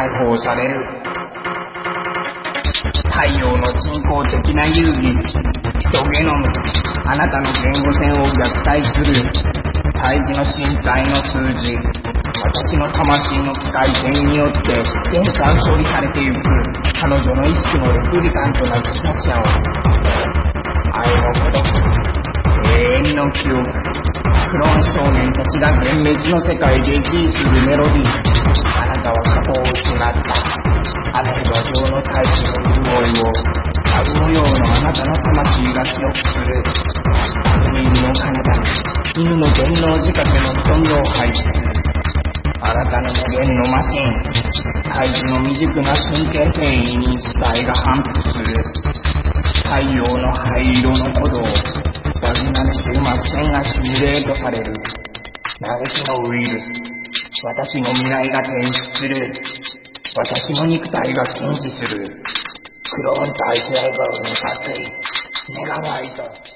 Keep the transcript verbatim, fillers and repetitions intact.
解放される。太陽の人工的な遊戯、ヒトゲノム、あなたの言語線を虐待する。胎児の身体の数字、私の魂の機械線によって変換処理されていく。彼女の意識のレプリカントな記者者を、愛の孤独、永遠の記憶、クローン少年たちが幻滅の世界で生きするメロディー。あなたは過去を失った。あの路上の大気の潤いを、春のようなあなたの魂が記憶する。悪人の彼方に犬の電脳仕掛けの瞳を配置する。あなたの無限のマシン、胎児の未熟な神経繊維に死体が反復する。太陽の灰色の鼓動、バギナの終末線がシミュレートされる。嘆きのウイルス、私の未来が転出する。私の肉体が禁止する。クローン体制が生む殺意、メガバイト。